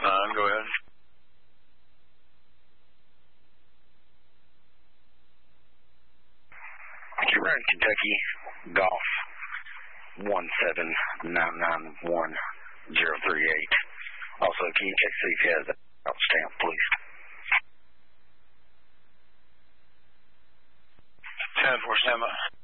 Go ahead. You're running Kentucky Golf 17991-038. Also, can you check to see if he has that out stamp, please? 10-4 standby.